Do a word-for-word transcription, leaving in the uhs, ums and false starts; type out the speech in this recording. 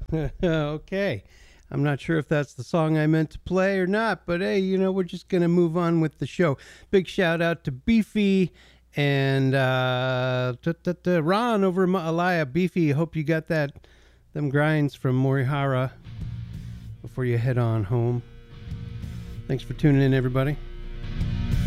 Okay. I'm not sure if that's the song I meant to play or not, but hey, you know, we're just going to move on with the show. Big shout out to Beefy and uh, t- t- t- Ron over in Alaya. Beefy, hope you got that them grinds from Morihara before you head on home. Thanks for tuning in, everybody.